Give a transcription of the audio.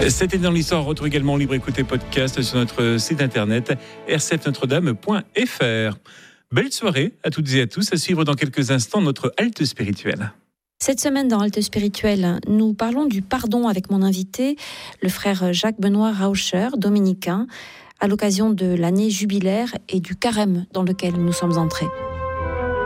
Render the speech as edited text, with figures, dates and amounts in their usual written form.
C'était dans l'histoire. On retrouve également Libre Écoute et podcast sur notre site internet rcfnotredame.fr. Belle soirée à toutes et à tous. À suivre dans quelques instants notre halte spirituelle. Cette semaine dans Halte Spirituelle, nous parlons du pardon avec mon invité, le frère Jacques-Benoît Rauscher, dominicain, à l'occasion de l'année jubilaire et du carême dans lequel nous sommes entrés.